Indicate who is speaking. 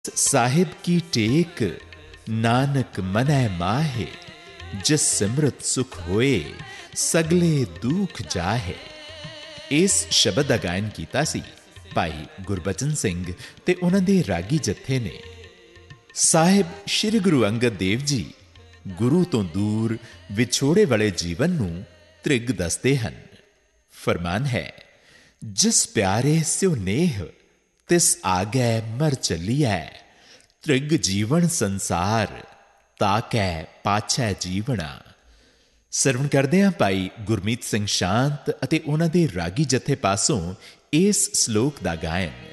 Speaker 1: साहिब की टेक नानक मनै माहे, जिस सिमरत सुख होए सगले दुख जाहे। ਇਸ ਸ਼ਬਦ ਦਾ ਗਾਇਨ ਕੀਤਾ ਸੀ ਭਾਈ ਗੁਰਬਚਨ ਸਿੰਘ ਤੇ ਉਹਨਾਂ ਦੇ ਰਾਗੀ ਜੱਥੇ ਨੇ। ਸਾਹਿਬ ਸ੍ਰੀ ਗੁਰੂ ਅੰਗਦ ਦੇਵ ਜੀ ਗੁਰੂ ਤੋਂ ਦੂਰ ਵਿਛੋੜੇ ਵਾਲੇ ਜੀਵਨ ਨੂੰ ਤ੍ਰਿਗ ਦੱਸਦੇ ਹਨ। ਫਰਮਾਨ ਹੈ, ਜਿਸ ਪਿਆਰੇ ਸਿਉ ਨੇਹ ਤਿਸ ਆਗੈ ਮਰ ਚੱਲੀਐ, ਤ੍ਰਿਗ ਜੀਵਨ ਸੰਸਾਰ ਤਾਕੈ ਪਾਛੈ ਜੀਵਣਾ। ਸਰਵਣ ਕਰਦੇ ਹਾਂ ਭਾਈ ਗੁਰਮੀਤ ਸਿੰਘ ਸ਼ਾਂਤ ਅਤੇ ਉਹਨਾਂ ਦੇ ਰਾਗੀ ਜਥੇ ਪਾਸੋਂ ਇਸ ਸ਼ਲੋਕ ਦਾ ਗਾਇਨ।